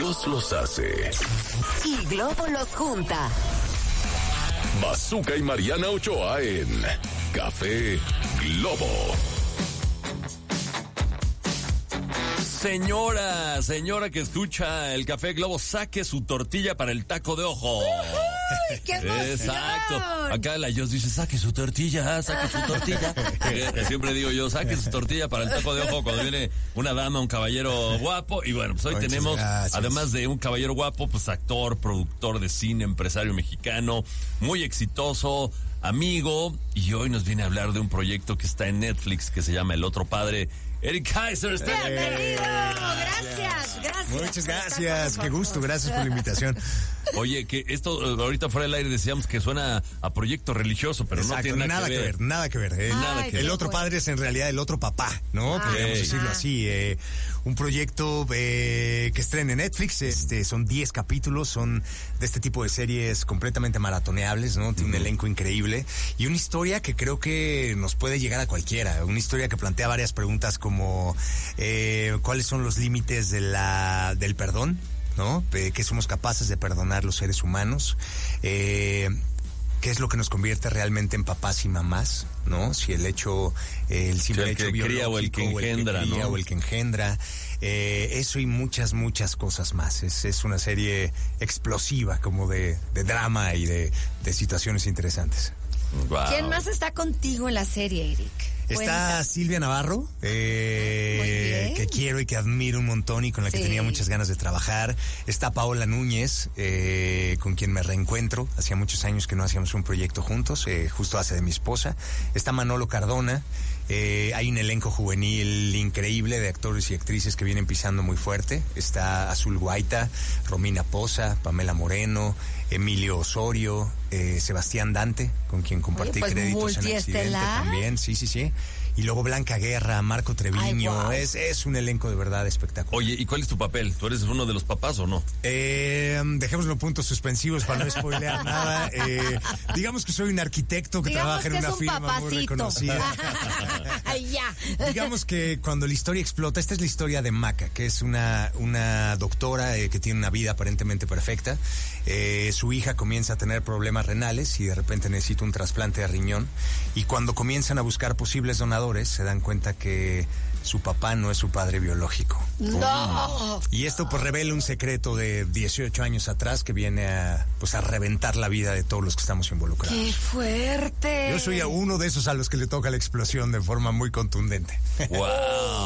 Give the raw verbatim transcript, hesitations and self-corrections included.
Dios los hace. Y Globo los junta. Bazooka y Mariana Ochoa en Café Globo. Señora, señora que escucha el Café Globo, saque su tortilla para el taco de ojo. ¡Uy, qué emoción! Exacto. Acá la Jos dice, saque su tortilla, saque su tortilla. Que siempre digo yo, saque su tortilla para el taco de ojo cuando viene una dama, un caballero guapo. Y bueno, pues hoy Muchas tenemos, gracias. además de un caballero guapo, pues actor, productor de cine, empresario mexicano, muy exitoso, amigo. Y hoy nos viene a hablar de un proyecto que está en Netflix que se llama El Otro Padre. Eric Kaiser está Bienvenido, gracias, gracias. Muchas gracias, qué gusto, gracias por la invitación. Oye, que esto ahorita fuera del aire decíamos que suena a proyecto religioso, pero Exacto, no tiene nada, nada que ver, nada que ver. eh. Ay, nada que El qué otro bueno. padre es en realidad el otro papá, ¿no? Ah, Podríamos ok. decirlo así. eh, un proyecto eh, que estrena en Netflix, este, son diez capítulos, son de este tipo de series completamente maratoneables, ¿no? Tiene un elenco increíble y una historia que creo que nos puede llegar a cualquiera. Una historia que plantea varias preguntas como eh, ¿cuáles son los límites de la del perdón? ¿No? Eh, ¿Qué somos capaces de perdonar los seres humanos? Eh, ¿Qué es lo que nos convierte realmente en papás y mamás? ¿No? Si el hecho, eh, el simple Sí, el hecho que cría o el que biológico, engendra, cría ¿no? o el que engendra. Eh, eso y muchas, muchas cosas más. Es, es una serie explosiva, como de, de drama y de, de situaciones interesantes. Wow. ¿Quién más está contigo en la serie, Eric? Está Cuenta. Silvia Navarro, eh, Muy bien. que quiero y que admiro un montón y con la que Sí. tenía muchas ganas de trabajar. Está Paola Núñez, eh, con quien me reencuentro. Hacía muchos años que no hacíamos un proyecto juntos, eh, justo hace de mi esposa. Está Manolo Cardona. Eh, hay un elenco juvenil increíble de actores y actrices que vienen pisando muy fuerte. Está Azul Guaita, Romina Poza, Pamela Moreno, Emilio Osorio, eh, Sebastián Dante, con quien compartí Oye, pues, créditos en Accidente multiestelar. también. Sí, sí, sí. Y luego Blanca Guerra, Marco Treviño. Ay, wow. es, es un elenco de verdad espectacular. Oye, ¿y cuál es tu papel? ¿Tú eres uno de los papás o no? Eh, dejémoslo puntos suspensivos para no spoilear nada. Eh, digamos que soy un arquitecto que Digamos trabaja en que es una un firma muy papacito. reconocida. Ay, ya. Digamos que cuando la historia explota, esta es la historia de Maca, que es una, una doctora eh, que tiene una vida aparentemente perfecta. Eh, su hija comienza a tener problemas renales y de repente necesita un trasplante de riñón. Y cuando comienzan a buscar posibles donadores, se dan cuenta que su papá no es su padre biológico. No. Y esto pues revela un secreto de dieciocho años atrás que viene a, pues, a reventar la vida de todos los que estamos involucrados. ¡Qué fuerte! Yo soy a uno de esos a los que le toca la explosión de forma muy contundente. ¡Wow!